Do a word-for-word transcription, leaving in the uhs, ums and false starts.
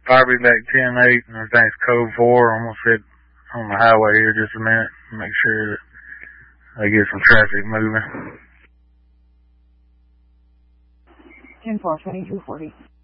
Probably back ten eight, and everything's code four. I'm gonna sit on the highway here just a minute and make sure that I get some traffic moving. ten four, twenty-two forty.